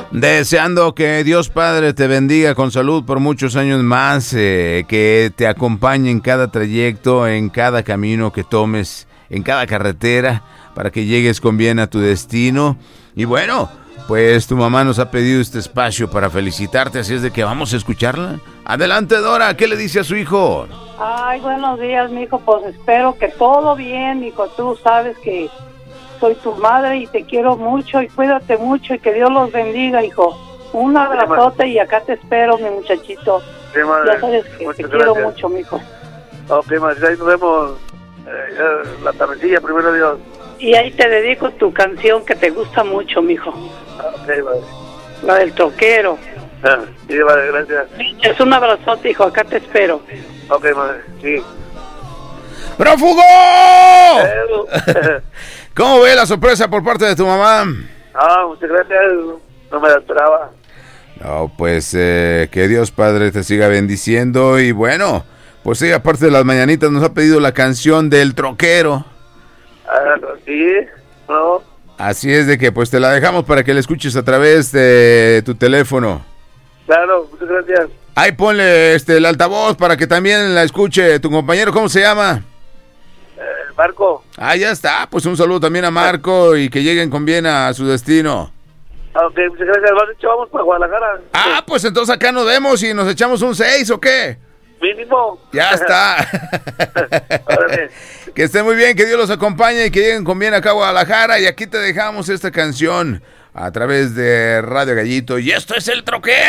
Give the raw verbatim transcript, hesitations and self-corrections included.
Deseando que Dios Padre te bendiga con salud por muchos años más, eh, que te acompañe en cada trayecto, en cada camino que tomes, en cada carretera, para que llegues con bien a tu destino. Y bueno, pues tu mamá nos ha pedido este espacio para felicitarte, así es de que vamos a escucharla. Adelante, Dora, ¿qué le dice a su hijo? Ay, buenos días, mijo, pues espero que todo bien, hijo. Tú sabes que soy tu madre y te quiero mucho y cuídate mucho y que Dios los bendiga, hijo. Un abrazote y acá te espero, mi muchachito. Sí, madre. Ya sabes que Muchas te quiero gracias. mucho, mijo. Ok, madre, ahí nos vemos eh, la tardecilla, primero Dios. Y ahí te dedico tu canción que te gusta mucho, mijo. Ok, madre. La del troquero. Ah, sí, madre, gracias. Es un abrazote, hijo, acá te espero. Ok, madre, sí. ¡Prófugo! Eh, ¿Cómo ve la sorpresa por parte de tu mamá? ah, muchas gracias, no me la esperaba. No, pues eh, que Dios Padre te siga bendiciendo. Y bueno, pues ella, aparte de las mañanitas, nos ha pedido la canción del troquero. Ah, sí, no. Así es de que pues te la dejamos para que la escuches a través de tu teléfono. Claro, muchas gracias. Ahí ponle este el altavoz para que también la escuche tu compañero. ¿Cómo se llama? Eh, Marco. Ah, ya está. Pues un saludo también a Marco y que lleguen con bien a su destino. Ah, ok, muchas gracias. ¿Lo has dicho? Vamos para Guadalajara. Ah, pues entonces acá nos vemos y nos echamos un seis, ¿o qué? Mínimo. Ya está. Órale. Que estén muy bien, que Dios los acompañe y que lleguen con bien acá a Guadalajara. Y aquí te dejamos esta canción a través de Radio Gallito. Y esto es El Troquero.